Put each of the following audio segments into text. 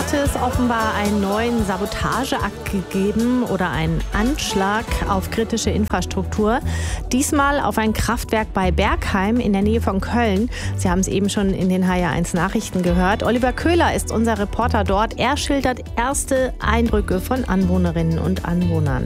sollte es offenbar einen neuen Sabotageakt gegeben oder einen Anschlag auf kritische Infrastruktur. Diesmal auf ein Kraftwerk bei Bergheim in der Nähe von Köln. Sie haben es eben schon in den HR1 Nachrichten gehört. Oliver Köhler ist unser Reporter dort. Er schildert erste Eindrücke von Anwohnerinnen und Anwohnern.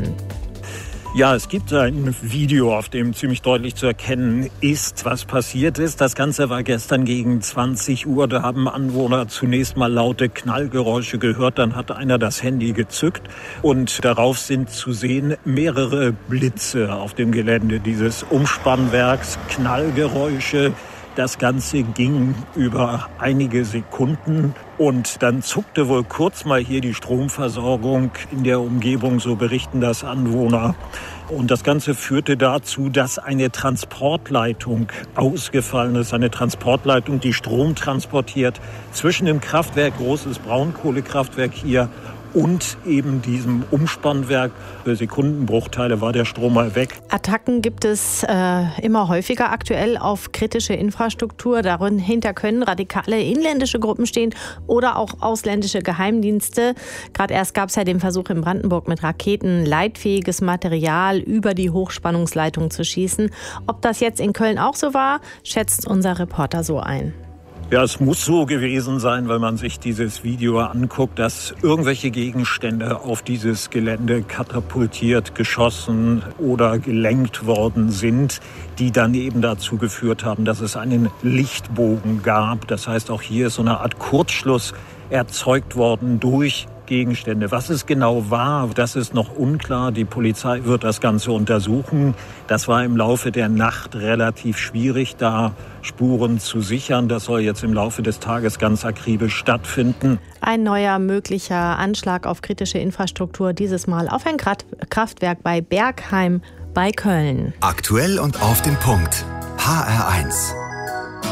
Ja, es gibt ein Video, auf dem ziemlich deutlich zu erkennen ist, was passiert ist. Das Ganze war gestern gegen 20 Uhr. Da haben Anwohner zunächst mal laute Knallgeräusche gehört. Dann hat einer das Handy gezückt und darauf sind zu sehen mehrere Blitze auf dem Gelände dieses Umspannwerks. Knallgeräusche. Das Ganze ging über einige Sekunden und dann zuckte wohl kurz mal hier die Stromversorgung in der Umgebung, so berichten das Anwohner. Und das Ganze führte dazu, dass eine Transportleitung ausgefallen ist. Eine Transportleitung, die Strom transportiert zwischen dem Kraftwerk, großes Braunkohlekraftwerk hier, und eben diesem Umspannwerk. Für Sekundenbruchteile war der Strom mal weg. Attacken gibt es immer häufiger aktuell auf kritische Infrastruktur. Dahinter können radikale inländische Gruppen stehen oder auch ausländische Geheimdienste. Gerade erst gab es ja den Versuch in Brandenburg mit Raketen leitfähiges Material über die Hochspannungsleitung zu schießen. Ob das jetzt in Köln auch so war, schätzt unser Reporter so ein. Ja, es muss so gewesen sein, wenn man sich dieses Video anguckt, dass irgendwelche Gegenstände auf dieses Gelände katapultiert, geschossen oder gelenkt worden sind, die dann eben dazu geführt haben, dass es einen Lichtbogen gab. Das heißt, auch hier ist so eine Art Kurzschluss erzeugt worden durch Gegenstände. Was es genau war, das ist noch unklar. Die Polizei wird das Ganze untersuchen. Das war im Laufe der Nacht relativ schwierig, da Spuren zu sichern. Das soll jetzt im Laufe des Tages ganz akribisch stattfinden. Ein neuer möglicher Anschlag auf kritische Infrastruktur, dieses Mal auf ein Kraftwerk bei Bergheim bei Köln. Aktuell und auf den Punkt. HR1.